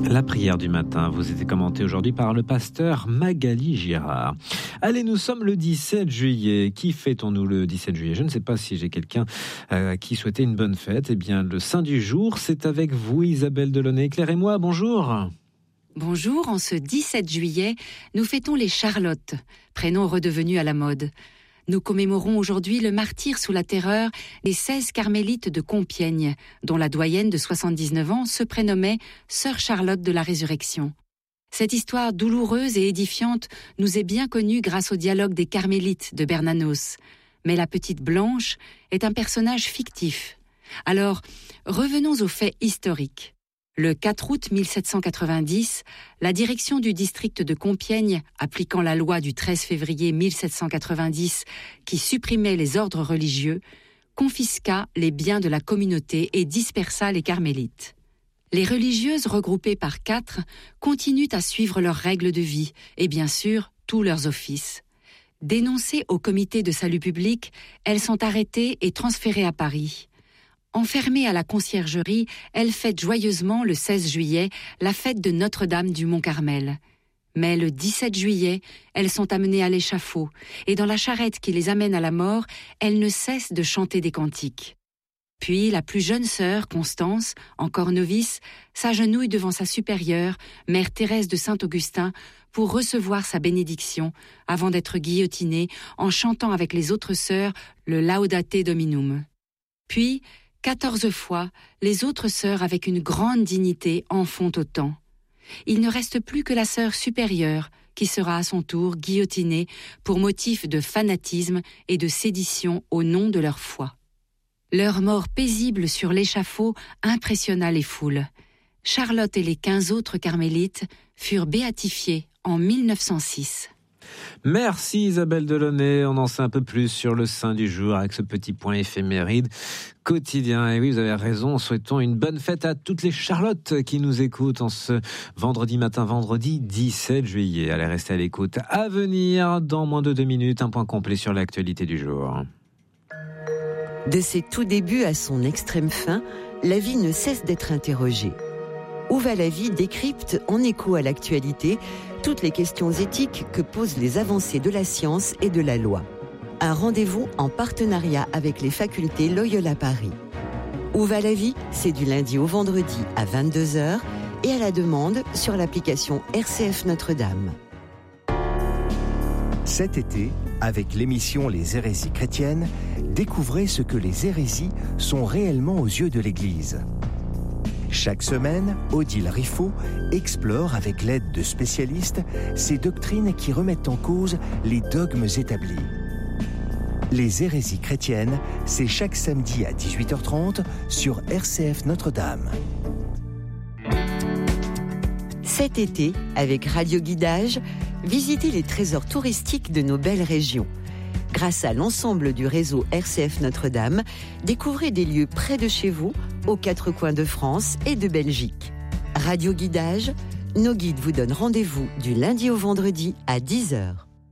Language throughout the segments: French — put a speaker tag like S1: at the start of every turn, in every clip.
S1: La prière du matin vous était commentée aujourd'hui par le pasteur Magali Girard. Allez, nous sommes le 17 juillet. Qui fêtons-nous le 17 juillet ? Je ne sais pas si j'ai quelqu'un qui souhaitait une bonne fête. Eh bien, le saint du jour, c'est avec vous, Isabelle Delaunay. Éclairez-moi, bonjour.
S2: Bonjour, en ce 17 juillet, nous fêtons les Charlottes, prénom redevenu à la mode. Nous commémorons aujourd'hui le martyre sous la terreur des 16 carmélites de Compiègne, dont la doyenne de 79 ans se prénommait Sœur Charlotte de la Résurrection. Cette histoire douloureuse et édifiante nous est bien connue grâce au dialogue des carmélites de Bernanos. Mais la petite Blanche est un personnage fictif. Alors, revenons aux faits historiques. Le 4 août 1790, la direction du district de Compiègne, appliquant la loi du 13 février 1790 qui supprimait les ordres religieux, confisqua les biens de la communauté et dispersa les carmélites. Les religieuses, regroupées par 4, continuent à suivre leurs règles de vie et bien sûr tous leurs offices. Dénoncées au comité de salut public, elles sont arrêtées et transférées à Paris. Enfermées à la conciergerie, elles fêtent joyeusement le 16 juillet la fête de Notre-Dame du Mont-Carmel. Mais le 17 juillet, elles sont amenées à l'échafaud, et dans la charrette qui les amène à la mort, elles ne cessent de chanter des cantiques. Puis la plus jeune sœur, Constance, encore novice, s'agenouille devant sa supérieure, mère Thérèse de Saint-Augustin, pour recevoir sa bénédiction, avant d'être guillotinée en chantant avec les autres sœurs le Laudate Dominum. Puis, 14 fois, les autres sœurs avec une grande dignité en font autant. Il ne reste plus que la sœur supérieure qui sera à son tour guillotinée pour motif de fanatisme et de sédition au nom de leur foi. Leur mort paisible sur l'échafaud impressionna les foules. Charlotte et les 15 autres carmélites furent béatifiés en 1906.
S1: Merci Isabelle Delaunay, on en sait un peu plus sur le saint du jour avec ce petit point éphéméride quotidien. Et oui, vous avez raison, souhaitons une bonne fête à toutes les Charlottes qui nous écoutent en ce vendredi matin, vendredi 17 juillet. Allez, restez à l'écoute. À venir, dans moins de 2 minutes, un point complet sur l'actualité du jour.
S3: De ses tout débuts à son extrême fin, la vie ne cesse d'être interrogée. Où va la vie décrypte, en écho à l'actualité, toutes les questions éthiques que posent les avancées de la science et de la loi. Un rendez-vous en partenariat avec les facultés Loyola Paris. Où va la vie ? C'est du lundi au vendredi à 22h et à la demande sur l'application RCF Notre-Dame.
S4: Cet été, avec l'émission Les hérésies chrétiennes, découvrez ce que les hérésies sont réellement aux yeux de l'Église. Chaque semaine, Odile Riffaut explore avec l'aide de spécialistes ces doctrines qui remettent en cause les dogmes établis. Les hérésies chrétiennes, c'est chaque samedi à 18h30 sur RCF Notre-Dame.
S3: Cet été, avec Radio Guidage, visitez les trésors touristiques de nos belles régions. Grâce à l'ensemble du réseau RCF Notre-Dame, découvrez des lieux près de chez vous, aux 4 coins de France et de Belgique. Radio Guidage, nos guides vous donnent rendez-vous du lundi au vendredi à 10h.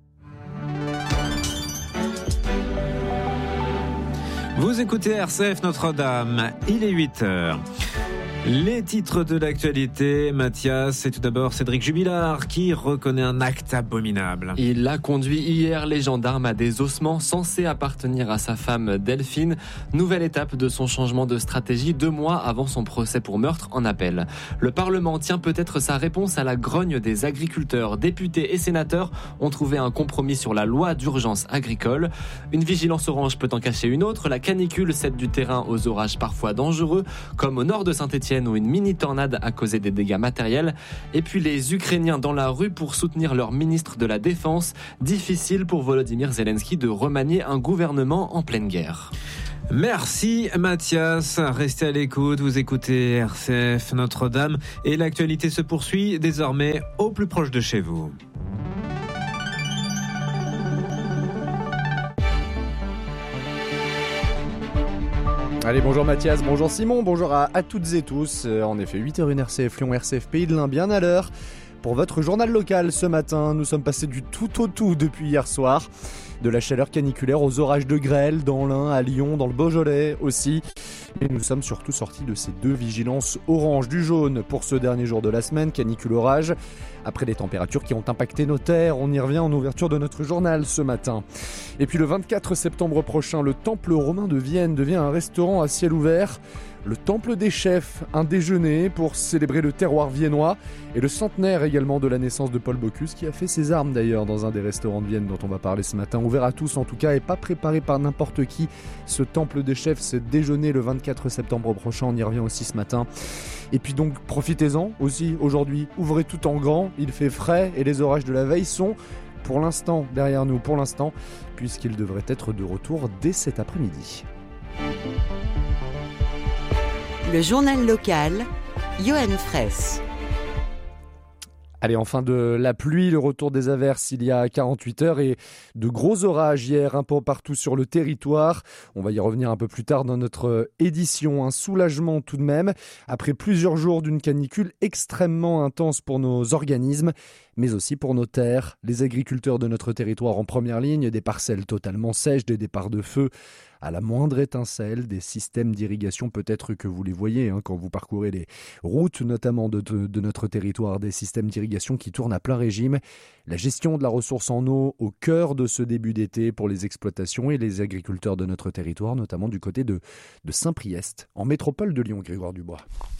S1: Vous écoutez RCF Notre-Dame, il est 8h. Les titres de l'actualité, Mathias, c'est tout d'abord Cédric Jubilard qui reconnaît un acte abominable.
S5: Il a conduit hier les gendarmes à des ossements censés appartenir à sa femme Delphine. Nouvelle étape de son changement de stratégie 2 mois avant son procès pour meurtre en appel. Le Parlement tient peut-être sa réponse à la grogne des agriculteurs. Députés et sénateurs ont trouvé un compromis sur la loi d'urgence agricole. Une vigilance orange peut en cacher une autre. La canicule cède du terrain aux orages parfois dangereux, comme au nord de Saint-Étienne où une mini-tornade a causé des dégâts matériels. Et puis les Ukrainiens dans la rue pour soutenir leur ministre de la Défense. Difficile pour Volodymyr Zelensky de remanier un gouvernement en pleine guerre.
S1: Merci Mathias, restez à l'écoute, vous écoutez RCF Notre-Dame et l'actualité se poursuit désormais au plus proche de chez vous.
S6: Allez, bonjour Mathias, bonjour Simon, bonjour à toutes et tous. En effet, 8h01 RCF Lyon, RCF Pays de l'Ain, bien à l'heure. Pour votre journal local ce matin, nous sommes passés du tout au tout depuis hier soir. De la chaleur caniculaire aux orages de grêle dans l'Ain, à Lyon, dans le Beaujolais aussi. Et nous sommes surtout sortis de ces 2 vigilances orange, du jaune pour ce dernier jour de la semaine, canicule-orage. Après des températures qui ont impacté nos terres, on y revient en ouverture de notre journal ce matin. Et puis le 24 septembre prochain, le Temple romain de Vienne devient un restaurant à ciel ouvert. Le Temple des Chefs, un déjeuner pour célébrer le terroir viennois et le centenaire également de la naissance de Paul Bocuse qui a fait ses armes d'ailleurs dans un des restaurants de Vienne dont on va parler ce matin. Ouvert à tous en tout cas et pas préparé par n'importe qui. Ce Temple des Chefs, ce déjeuner le 24 septembre prochain, on y revient aussi ce matin. Et puis donc profitez-en aussi aujourd'hui, ouvrez tout en grand, il fait frais et les orages de la veille sont pour l'instant derrière nous, puisqu'ils devraient être de retour dès cet après-midi.
S3: Le journal local, Johan Fraisse.
S6: Allez, enfin de la pluie, le retour des averses il y a 48 heures et de gros orages hier un peu partout sur le territoire. On va y revenir un peu plus tard dans notre édition. Un soulagement tout de même après plusieurs jours d'une canicule extrêmement intense pour nos organismes, mais aussi pour nos terres. Les agriculteurs de notre territoire en première ligne, des parcelles totalement sèches, des départs de feu à la moindre étincelle, des systèmes d'irrigation peut-être que vous les voyez quand vous parcourez les routes notamment de notre territoire, des systèmes d'irrigation qui tournent à plein régime. La gestion de la ressource en eau au cœur de ce début d'été pour les exploitations et les agriculteurs de notre territoire, notamment du côté de Saint-Priest, en métropole de Lyon, Grégoire Dubois.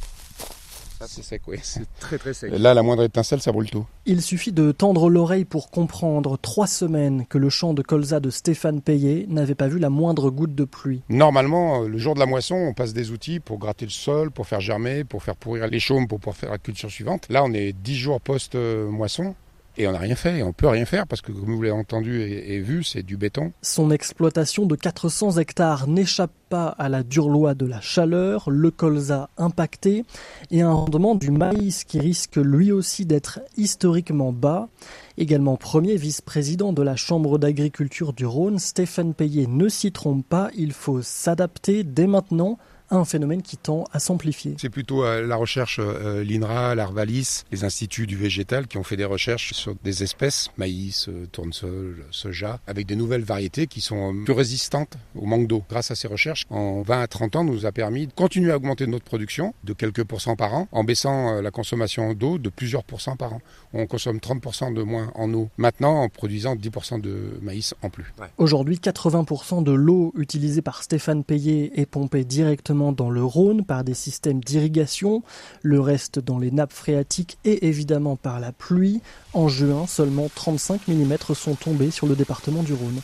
S7: Ça, c'est sec, oui.
S6: C'est très très sec.
S7: Là, la moindre étincelle, ça brûle tout.
S8: Il suffit de tendre l'oreille pour comprendre 3 semaines que le champ de colza de Stéphane Payet n'avait pas vu la moindre goutte de pluie.
S7: Normalement, le jour de la moisson, on passe des outils pour gratter le sol, pour faire germer, pour faire pourrir les chaumes, pour pouvoir faire la culture suivante. Là, on est 10 jours post-moisson. Et on n'a rien fait, et on ne peut rien faire parce que comme vous l'avez entendu et vu, c'est du béton.
S8: Son exploitation de 400 hectares n'échappe pas à la dure loi de la chaleur, le colza impacté et un rendement du maïs qui risque lui aussi d'être historiquement bas. Également premier vice-président de la Chambre d'agriculture du Rhône, Stéphane Payet ne s'y trompe pas, il faut s'adapter dès maintenant à un phénomène qui tend à s'amplifier.
S7: C'est plutôt la recherche, l'INRA, l'Arvalis, les instituts du végétal qui ont fait des recherches sur des espèces, maïs, tournesol, soja, avec des nouvelles variétés qui sont plus résistantes au manque d'eau. Grâce à ces recherches, en 20 à 30 ans, nous a permis de continuer à augmenter notre production de quelques pourcents par an, en baissant la consommation d'eau de plusieurs pourcents par an. On consomme 30% de moins en eau maintenant en produisant 10% de maïs en plus. Ouais.
S8: Aujourd'hui, 80% de l'eau utilisée par Stéphane Payet est pompée directement dans le Rhône par des systèmes d'irrigation, le reste dans les nappes phréatiques et évidemment par la pluie. En juin, seulement 35 mm sont tombés sur le département du Rhône.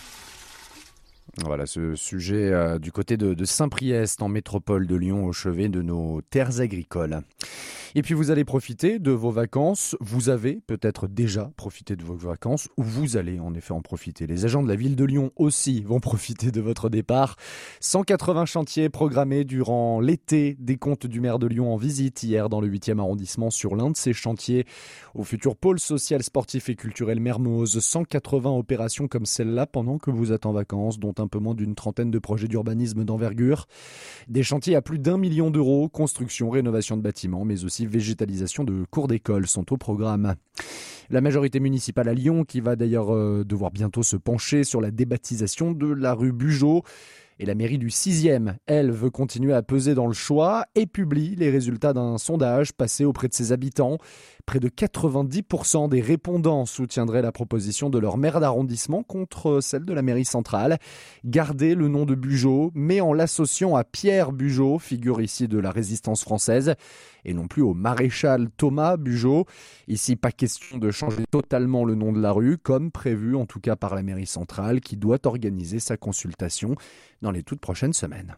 S6: Voilà ce sujet du côté de Saint-Priest en métropole de Lyon au chevet de nos terres agricoles. Et puis vous allez profiter de vos vacances, vous avez peut-être déjà profité de vos vacances ou vous allez en effet en profiter. Les agents de la ville de Lyon aussi vont profiter de votre départ. 180 chantiers programmés durant l'été, des comptes du maire de Lyon en visite hier dans le 8e arrondissement sur l'un de ces chantiers au futur pôle social, sportif et culturel Mermoz. 180 opérations comme celle-là pendant que vous êtes en vacances, dont un peu moins d'une trentaine de projets d'urbanisme d'envergure. Des chantiers à plus d'1 million d'euros, construction, rénovation de bâtiments, mais aussi végétalisation de cours d'école sont au programme. La majorité municipale à Lyon, qui va d'ailleurs devoir bientôt se pencher sur la débaptisation de la rue Bugeaud. Et la mairie du 6e, elle, veut continuer à peser dans le choix et publie les résultats d'un sondage passé auprès de ses habitants. Près de 90% des répondants soutiendraient la proposition de leur maire d'arrondissement contre celle de la mairie centrale. Garder le nom de Bugeaud, mais en l'associant à Pierre Bugeaud, figure ici de la résistance française, et non plus au maréchal Thomas Bugeaud. Ici, pas question de changer totalement le nom de la rue, comme prévu en tout cas par la mairie centrale, qui doit organiser sa consultation dans les toutes prochaines semaines.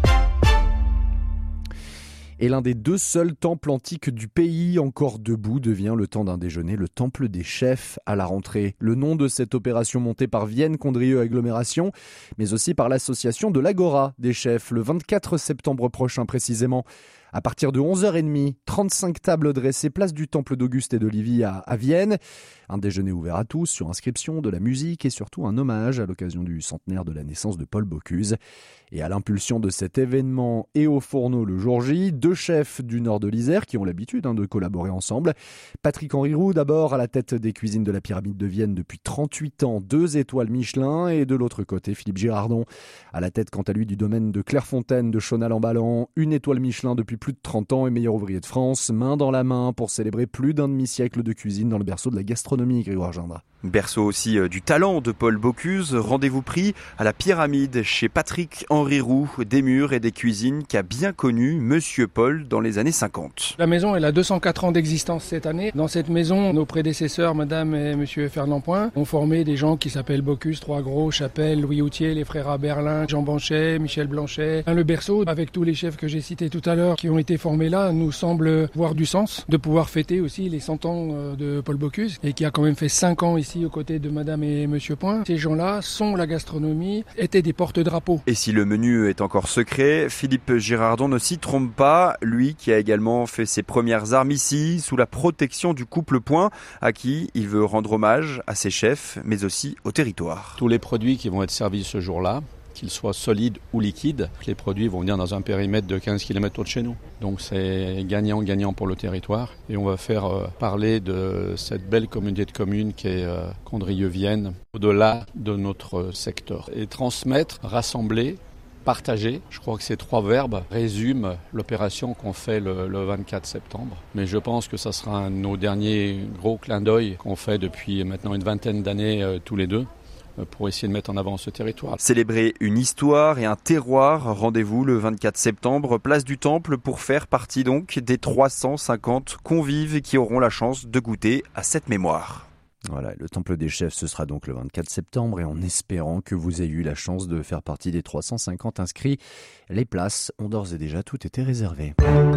S6: Et l'un des 2 seuls temples antiques du pays encore debout devient le temps d'un déjeuner le Temple des Chefs à la rentrée. Le nom de cette opération montée par Vienne Condrieu Agglomération, mais aussi par l'association de l'Agora des Chefs, le 24 septembre prochain précisément, À partir de 11h30, 35 tables dressées place du Temple d'Auguste et d'Olivier à Vienne. Un déjeuner ouvert à tous sur inscription, de la musique et surtout un hommage à l'occasion du centenaire de la naissance de Paul Bocuse. Et à l'impulsion de cet événement et au fourneau le jour J, 2 chefs du nord de l'Isère qui ont l'habitude de collaborer ensemble. Patrick-Henri Roux d'abord à la tête des cuisines de la Pyramide de Vienne depuis 38 ans, 2 étoiles Michelin, et de l'autre côté Philippe Girardon à la tête quant à lui du domaine de Clairefontaine de Chaunal-en-Ballan, 1 étoile Michelin depuis plus de 30 ans et meilleur ouvrier de France, main dans la main pour célébrer plus d'un demi-siècle de cuisine dans le berceau de la gastronomie, Grégoire Gindra.
S9: Berceau aussi du talent de Paul Bocuse. Rendez-vous pris à la Pyramide chez Patrick-Henri Roux, des murs et des cuisines qu'a bien connu Monsieur Paul dans les années 50.
S10: La maison, elle a 204 ans d'existence cette année. Dans cette maison, nos prédécesseurs, Madame et Monsieur Fernand Point, ont formé des gens qui s'appellent Bocuse, Trois-Gros, Chapelle, Louis Houtier, les frères Berlin, Jean Banchet, Michel Blanchet. Le berceau, avec tous les chefs que j'ai cités tout à l'heure qui ont été formés là, nous semble voir du sens de pouvoir fêter aussi les 100 ans de Paul Bocuse et qui a quand même fait 5 ans ici aux côtés de Madame et Monsieur Point. Ces gens-là sont la gastronomie, étaient des porte-drapeaux.
S9: Et si le menu est encore secret, Philippe Girardon ne s'y trompe pas, lui qui a également fait ses premières armes ici, sous la protection du couple Point, à qui il veut rendre hommage à ses chefs, mais aussi au territoire.
S11: Tous les produits qui vont être servis ce jour-là, qu'ils soient solides ou liquides, les produits vont venir dans un périmètre de 15 km autour de chez nous. Donc c'est gagnant-gagnant pour le territoire. Et on va faire parler de cette belle communauté de communes qui est Condrieu-Vienne, au-delà de notre secteur. Et transmettre, rassembler, partager, je crois que ces 3 verbes résument l'opération qu'on fait le 24 septembre. Mais je pense que ça sera un de nos derniers gros clins d'œil qu'on fait depuis maintenant une vingtaine d'années tous les deux, pour essayer de mettre en avant ce territoire.
S9: Célébrer une histoire et un terroir, rendez-vous le 24 septembre, place du Temple, pour faire partie donc des 350 convives qui auront la chance de goûter à cette mémoire.
S6: Voilà, le Temple des Chefs, ce sera donc le 24 septembre et en espérant que vous ayez eu la chance de faire partie des 350 inscrits, les places ont d'ores et déjà toutes été réservées.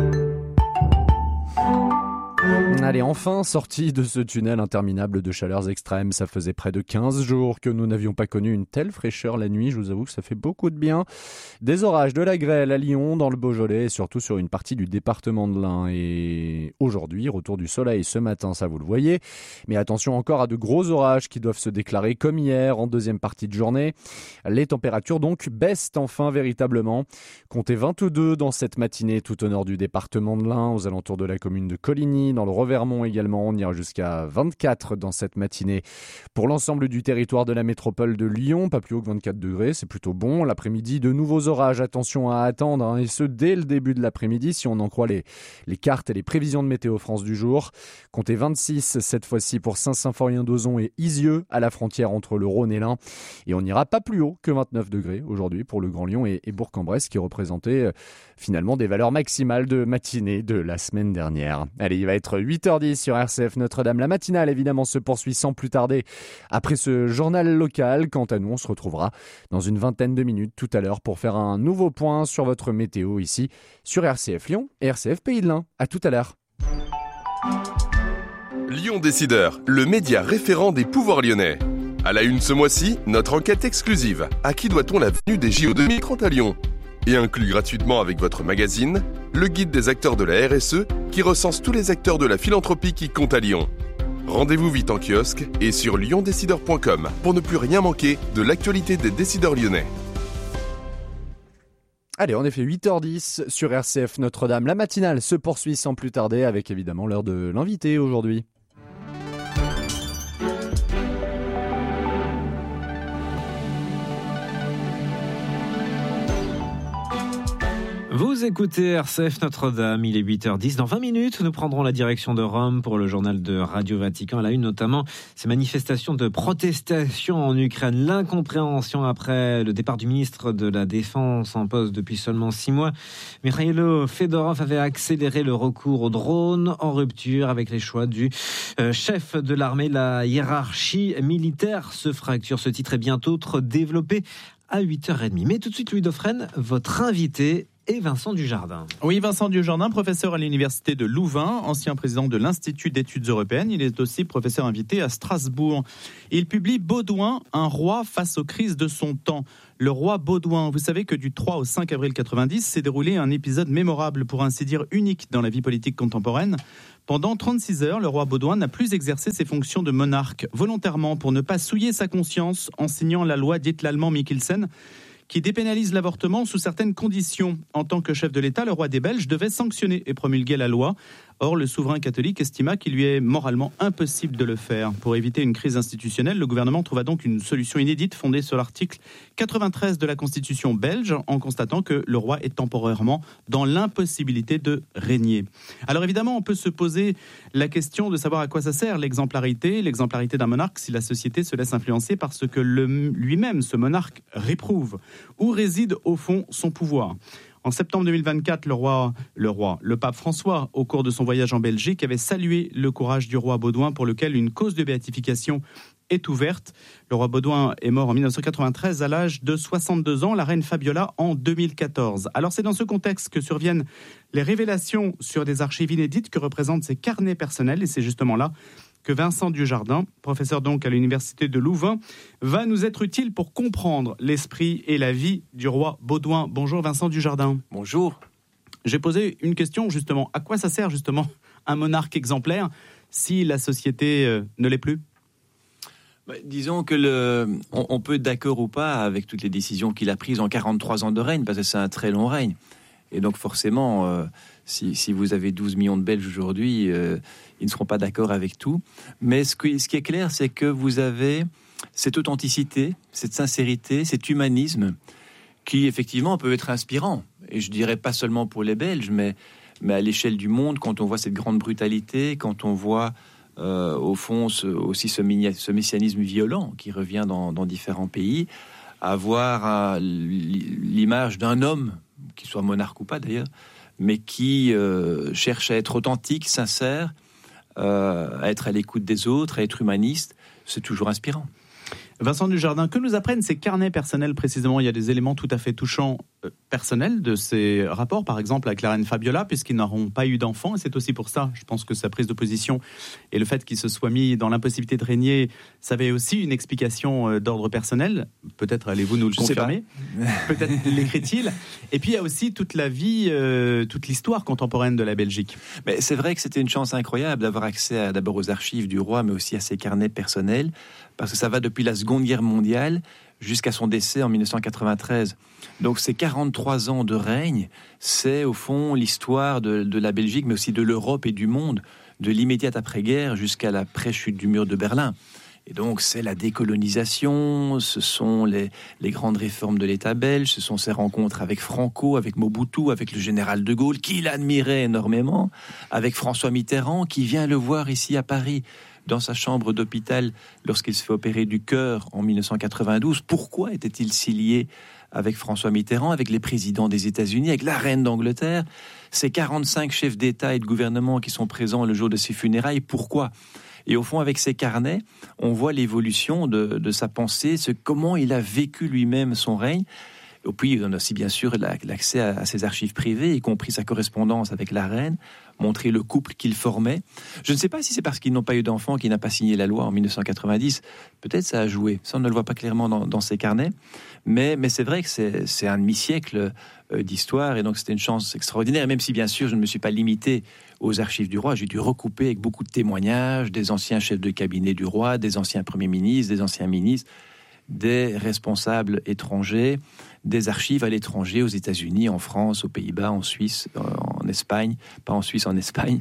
S6: Allez, enfin sorti de ce tunnel interminable de chaleurs extrêmes. Ça faisait près de 15 jours que nous n'avions pas connu une telle fraîcheur la nuit. Je vous avoue que ça fait beaucoup de bien. Des orages, de la grêle à Lyon, dans le Beaujolais et surtout sur une partie du département de l'Ain. Et aujourd'hui, retour du soleil ce matin, ça vous le voyez. Mais attention encore à de gros orages qui doivent se déclarer comme hier en deuxième partie de journée. Les températures donc baissent enfin véritablement. Comptez 22 dans cette matinée tout au nord du département de l'Ain, aux alentours de la commune de Coligny. Dans le Revermont également, on ira jusqu'à 24 dans cette matinée. Pour l'ensemble du territoire de la métropole de Lyon, pas plus haut que 24 degrés, c'est plutôt bon. L'après-midi, de nouveaux orages, attention à attendre, et ce dès le début de l'après-midi, si on en croit les cartes et les prévisions de Météo France du jour. Comptez 26 cette fois-ci pour Saint-Symphorien-d'Ozon et Isieux, à la frontière entre le Rhône et l'Ain. Et on n'ira pas plus haut que 29 degrés aujourd'hui pour le Grand Lyon et Bourg-en-Bresse, qui représentaient finalement des valeurs maximales de matinée de la semaine dernière. Allez, il va être 8h10 sur RCF Notre-Dame. La matinale, évidemment, se poursuit sans plus tarder après ce journal local. Quant à nous, on se retrouvera dans une vingtaine de minutes tout à l'heure pour faire un nouveau point sur votre météo ici sur RCF Lyon et RCF Pays de l'Ain. À tout à l'heure.
S12: Lyon Décideur, le média référent des pouvoirs lyonnais. À la une ce mois-ci, notre enquête exclusive. À qui doit-on la venue des JO 2030 à Lyon ? Et inclut gratuitement avec votre magazine, le guide des acteurs de la RSE qui recense tous les acteurs de la philanthropie qui comptent à Lyon. Rendez-vous vite en kiosque et sur lyondécideur.com pour ne plus rien manquer de l'actualité des décideurs lyonnais.
S6: Allez, en effet, 8h10 sur RCF Notre-Dame. La matinale se poursuit sans plus tarder avec évidemment l'heure de l'invité aujourd'hui.
S1: Vous écoutez RCF Notre-Dame, il est 8h10. Dans 20 minutes, nous prendrons la direction de Rome pour le journal de Radio Vatican. À la une notamment, ces manifestations de protestation en Ukraine. L'incompréhension après le départ du ministre de la Défense en poste depuis seulement 6 mois. Mikhailo Fedorov avait accéléré le recours aux drones en rupture avec les choix du chef de l'armée. La hiérarchie militaire se fracture. Ce titre est bientôt développé à 8h30. Mais tout de suite, Louis Dauphren, votre invité et Vincent Dujardin.
S13: Oui, Vincent Dujardin, professeur à l'université de Louvain, ancien président de l'Institut d'études européennes. Il est aussi professeur invité à Strasbourg. Il publie Baudouin, un roi face aux crises de son temps. Le roi Baudouin, vous savez que du 3 au 5 avril 90 s'est déroulé un épisode mémorable, pour ainsi dire unique dans la vie politique contemporaine. Pendant 36 heures, le roi Baudouin n'a plus exercé ses fonctions de monarque, volontairement pour ne pas souiller sa conscience en signant la loi dite l'allemand Mikkelsen, qui dépénalise l'avortement sous certaines conditions. En tant que chef de l'État, le roi des Belges devait sanctionner et promulguer la loi. Or, le souverain catholique estima qu'il lui est moralement impossible de le faire. Pour éviter une crise institutionnelle, le gouvernement trouva donc une solution inédite fondée sur l'article 93 de la Constitution belge, en constatant que le roi est temporairement dans l'impossibilité de régner. Alors évidemment, on peut se poser la question de savoir à quoi ça sert l'exemplarité d'un monarque, si la société se laisse influencer par ce que lui-même, ce monarque, réprouve. Où réside au fond son pouvoir ? En septembre 2024, le pape François, au cours de son voyage en Belgique, avait salué le courage du roi Baudouin, pour lequel une cause de béatification est ouverte. Le roi Baudouin est mort en 1993 à l'âge de 62 ans, la reine Fabiola en 2014. Alors c'est dans ce contexte que surviennent les révélations sur des archives inédites que représentent ses carnets personnels, et c'est justement là que Vincent Dujardin, professeur donc à l'université de Louvain, va nous être utile pour comprendre l'esprit et la vie du roi Baudouin. Bonjour Vincent Dujardin.
S14: Bonjour. J'ai posé une question justement. À quoi ça sert justement un monarque exemplaire si la société ne l'est plus ?
S15: Disons que on peut être d'accord ou pas avec toutes les décisions qu'il a prises en 43 ans de règne, parce que c'est un très long règne. Et donc forcément, si vous avez 12 millions de Belges aujourd'hui, ils ne seront pas d'accord avec tout. Mais ce qui est clair, c'est que vous avez cette authenticité, cette sincérité, cet humanisme qui effectivement peut être inspirant. Et je dirais pas seulement pour les Belges, mais à l'échelle du monde, quand on voit cette grande brutalité, quand on voit au fond ce messianisme violent qui revient dans différents pays, avoir l'image d'un homme, qu'il soit monarque ou pas d'ailleurs, mais qui cherche à être authentique, sincère, à être à l'écoute des autres, à être humaniste, c'est toujours inspirant.
S13: Vincent Dujardin, que nous apprennent ces carnets personnels précisément ? Il y a des éléments tout à fait touchants personnels de ces rapports, par exemple avec la reine Fabiola, puisqu'ils n'auront pas eu d'enfants, et c'est aussi pour ça, je pense que sa prise de position et le fait qu'il se soit mis dans l'impossibilité de régner, ça avait aussi une explication d'ordre personnel. Peut-être allez-vous nous le confirmer. Peut-être l'écrit-il. Et puis il y a aussi toute la vie, toute l'histoire contemporaine de la Belgique.
S15: Mais c'est vrai que c'était une chance incroyable d'avoir accès d'abord aux archives du roi, mais aussi à ses carnets personnels, parce que ça va depuis la Seconde Guerre mondiale jusqu'à son décès en 1993. Donc ces 43 ans de règne, c'est au fond l'histoire de la Belgique, mais aussi de l'Europe et du monde, de l'immédiate après-guerre jusqu'à la pré-chute du mur de Berlin. Et donc c'est la décolonisation, ce sont les grandes réformes de l'État belge, ce sont ses rencontres avec Franco, avec Mobutu, avec le général de Gaulle, qu'il admirait énormément, avec François Mitterrand, qui vient le voir ici à Paris, dans sa chambre d'hôpital lorsqu'il se fait opérer du cœur en 1992. Pourquoi était-il si lié avec François Mitterrand, avec les présidents des États-Unis, avec la reine d'Angleterre, ces 45 chefs d'État et de gouvernement qui sont présents le jour de ses funérailles? Pourquoi ? Et au fond, avec ces carnets, on voit l'évolution de sa pensée, comment il a vécu lui-même son règne. Et puis, on a aussi bien sûr l'accès à ses archives privées, y compris sa correspondance avec la reine, montrer le couple qu'il formait. Je ne sais pas si c'est parce qu'ils n'ont pas eu d'enfant qu'il n'a pas signé la loi en 1990. Peut-être ça a joué. Ça, on ne le voit pas clairement dans ses carnets. Mais c'est vrai que c'est un demi-siècle d'histoire, et donc c'était une chance extraordinaire. Même si, bien sûr, je ne me suis pas limité aux archives du roi, j'ai dû recouper avec beaucoup de témoignages des anciens chefs de cabinet du roi, des anciens premiers ministres, des anciens ministres, des responsables étrangers, des archives à l'étranger, aux États-Unis, en France, aux Pays-Bas, en Suisse, en Espagne, pas en Suisse, en Espagne,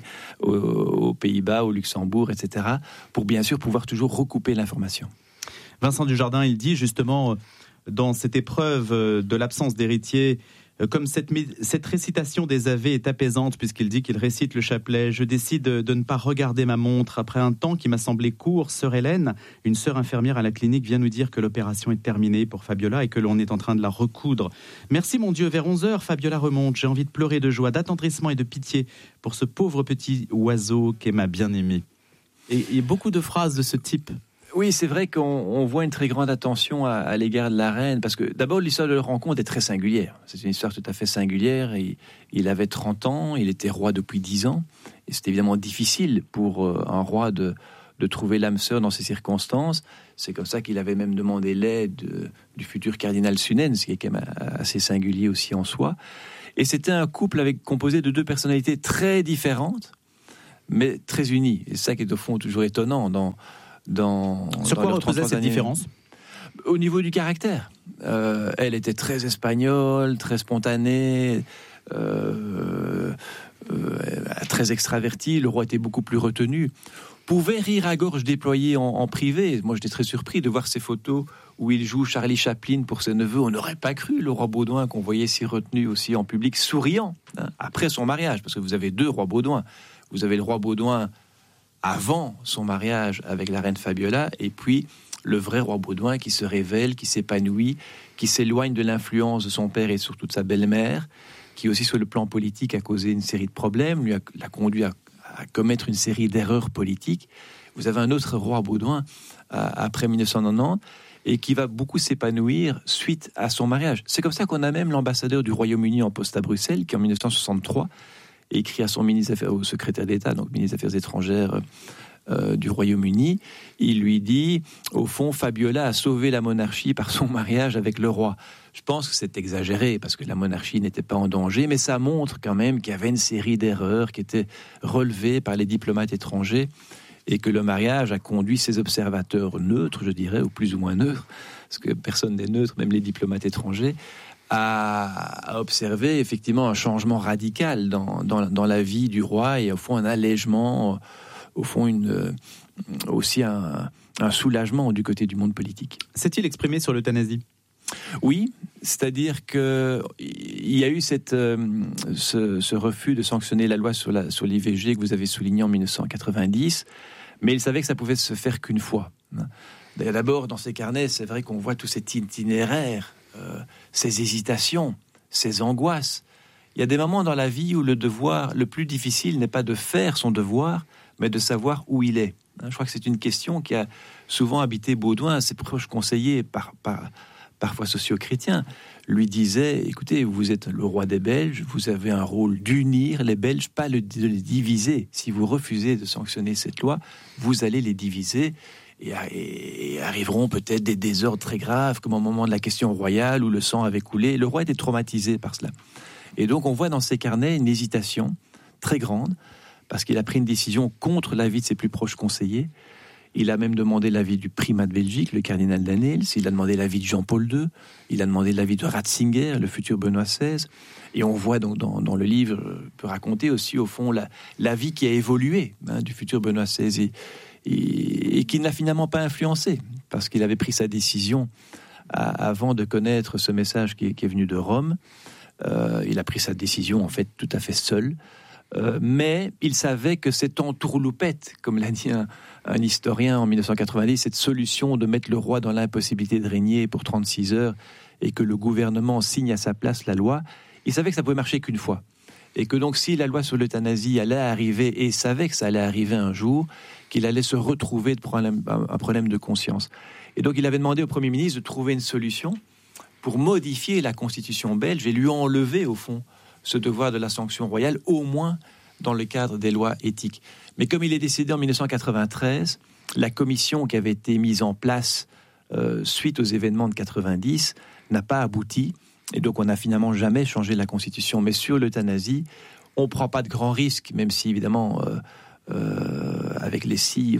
S15: aux Pays-Bas, au Luxembourg, etc., pour bien sûr pouvoir toujours recouper l'information.
S13: Vincent Dujardin, il dit justement, dans cette épreuve de l'absence d'héritier, comme cette récitation des Ave est apaisante, puisqu'il dit qu'il récite le chapelet. Je décide de ne pas regarder ma montre. Après un temps qui m'a semblé court, sœur Hélène, une sœur infirmière à la clinique, vient nous dire que l'opération est terminée pour Fabiola et que l'on est en train de la recoudre. Merci mon Dieu, vers 11h, Fabiola remonte. J'ai envie de pleurer de joie, d'attendrissement et de pitié pour ce pauvre petit oiseau qu'est ma bien-aimée. Et il y a beaucoup de phrases de ce type.
S15: Oui, c'est vrai qu'on voit une très grande attention à l'égard de la reine, parce que d'abord l'histoire de leur rencontre est très singulière. C'est une histoire tout à fait singulière. Il avait 30 ans, il était roi depuis 10 ans, et c'est évidemment difficile pour un roi de trouver l'âme sœur dans ces circonstances. C'est comme ça qu'il avait même demandé l'aide du futur cardinal Sunen, ce qui est quand même assez singulier aussi en soi. Et c'était un couple composé de deux personnalités très différentes, mais très unies. Et c'est ça qui est au fond toujours étonnant
S13: Sur quoi reposait cette différence ?
S15: Au niveau du caractère. Elle était très espagnole, très spontanée, très extravertie. Le roi était beaucoup plus retenu. Pouvait rire à gorge déployée en privé. Moi, j'étais très surpris de voir ces photos où il joue Charlie Chaplin pour ses neveux. On n'aurait pas cru le roi Baudouin qu'on voyait si retenu aussi en public, souriant, après son mariage. Parce que vous avez deux rois Baudouin. Vous avez le roi Baudouin avant son mariage avec la reine Fabiola, et puis le vrai roi Baudouin qui se révèle, qui s'épanouit, qui s'éloigne de l'influence de son père et surtout de sa belle-mère, qui aussi sur le plan politique a causé une série de problèmes, l'a conduit à commettre une série d'erreurs politiques. Vous avez un autre roi Baudouin après 1990 et qui va beaucoup s'épanouir suite à son mariage. C'est comme ça qu'on a même l'ambassadeur du Royaume-Uni en poste à Bruxelles qui en 1963 écrit à son ministre au secrétaire d'État, donc ministre des Affaires étrangères du Royaume-Uni, il lui dit, au fond, Fabiola a sauvé la monarchie par son mariage avec le roi. Je pense que c'est exagéré, parce que la monarchie n'était pas en danger, mais ça montre quand même qu'il y avait une série d'erreurs qui étaient relevées par les diplomates étrangers, et que le mariage a conduit ces observateurs neutres, je dirais, ou plus ou moins neutres, parce que personne n'est neutre, même les diplomates étrangers, à observer effectivement un changement radical dans la vie du roi, et au fond un allègement, au fond aussi un soulagement du côté du monde politique.
S13: S'est-il exprimé sur l'euthanasie ?
S15: Oui, c'est-à-dire qu'il y a eu ce refus de sanctionner la loi sur l'IVG que vous avez souligné en 1990, mais il savait que ça pouvait se faire qu'une fois. D'abord, dans ses carnets, c'est vrai qu'on voit tout cet itinéraire, ces hésitations, ces angoisses. Il y a des moments dans la vie où le devoir, le plus difficile n'est pas de faire son devoir, mais de savoir où il est. Je crois que c'est une question qui a souvent habité Baudouin. Ses proches conseillers, parfois socio-chrétiens, lui disaient, écoutez, vous êtes le roi des Belges, vous avez un rôle d'unir les Belges, pas de les diviser. Si vous refusez de sanctionner cette loi, vous allez les diviser, et arriveront peut-être des désordres très graves, comme au moment de la question royale où le sang avait coulé. Le roi était traumatisé par cela. Et donc on voit dans ses carnets une hésitation très grande, parce qu'il a pris une décision contre l'avis de ses plus proches conseillers. Il a même demandé l'avis du primat de Belgique, le cardinal Danneels. Il a demandé l'avis de Jean-Paul II. Il a demandé l'avis de Ratzinger, le futur Benoît XVI. Et on voit donc dans le livre, peut raconter aussi au fond l'avis qui a évolué du futur Benoît XVI et qui n'a finalement pas influencé, parce qu'il avait pris sa décision avant de connaître ce message qui est venu de Rome. Il a pris sa décision en fait tout à fait seul. Mais il savait que cette entourloupette, comme l'a dit un historien en 1990, cette solution de mettre le roi dans l'impossibilité de régner pour 36 heures et que le gouvernement signe à sa place la loi, il savait que ça pouvait marcher qu'une fois. Et que donc si la loi sur l'euthanasie allait arriver, et savait que ça allait arriver un jour, qu'il allait se retrouver un problème de conscience. Et donc il avait demandé au Premier ministre de trouver une solution pour modifier la constitution belge et lui enlever au fond ce devoir de la sanction royale, au moins dans le cadre des lois éthiques. Mais comme il est décédé en 1993, la commission qui avait été mise en place suite aux événements de 90 n'a pas abouti, et donc on n'a finalement jamais changé la constitution. Mais sur l'euthanasie, on ne prend pas de grands risques, même si évidemment, avec les si,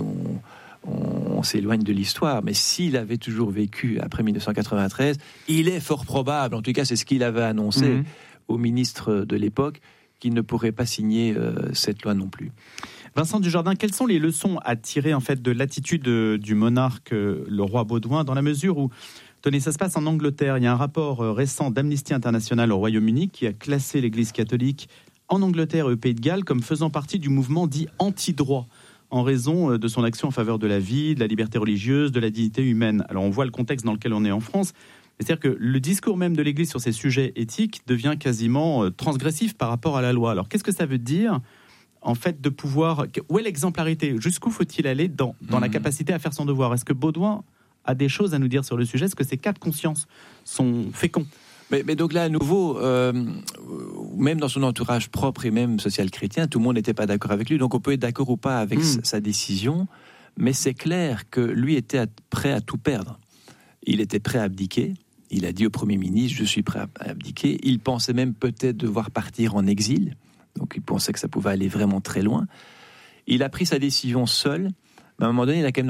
S15: on s'éloigne de l'histoire. Mais s'il avait toujours vécu après 1993, il est fort probable, en tout cas c'est ce qu'il avait annoncé, au ministre de l'époque, qui ne pourrait pas signer cette loi non plus.
S13: Vincent Dujardin, quelles sont les leçons à tirer en fait de l'attitude du monarque, le roi Baudouin, dans la mesure où, tenez, ça se passe en Angleterre. Il y a un rapport récent d'Amnesty International au Royaume-Uni qui a classé l'Église catholique en Angleterre et au Pays de Galles comme faisant partie du mouvement dit anti-droit, en raison de son action en faveur de la vie, de la liberté religieuse, de la dignité humaine. Alors on voit le contexte dans lequel on est en France. C'est-à-dire que le discours même de l'Église sur ces sujets éthiques devient quasiment transgressif par rapport à la loi. Alors qu'est-ce que ça veut dire en fait, de pouvoir... Où est l'exemplarité ? Jusqu'où faut-il aller dans la capacité à faire son devoir ? Est-ce que Baudouin a des choses à nous dire sur le sujet ? Est-ce que ces cas de conscience sont féconds ?
S15: Mais donc là, à nouveau, même dans son entourage propre et même social chrétien, tout le monde n'était pas d'accord avec lui. Donc on peut être d'accord ou pas avec sa décision, mais c'est clair que lui était prêt à tout perdre. Il était prêt à abdiquer. Il a dit au Premier ministre, je suis prêt à abdiquer. Il pensait même peut-être devoir partir en exil. Donc il pensait que ça pouvait aller vraiment très loin. Il a pris sa décision seul. Mais à un moment donné, il a quand même